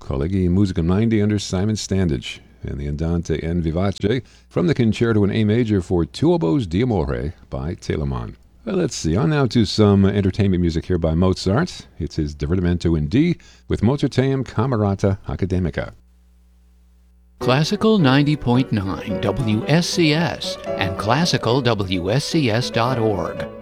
Colleghi Musica 90 under Simon Standage, and the Andante en Vivace from the Concerto in A Major for Two Oboes d'Amore by Telemann. Well, let's see, on now to some entertainment music here by Mozart. It's his Divertimento in D with Mozarteum Camerata Academica. Classical 90.9 WSCS and classicalwscs.org.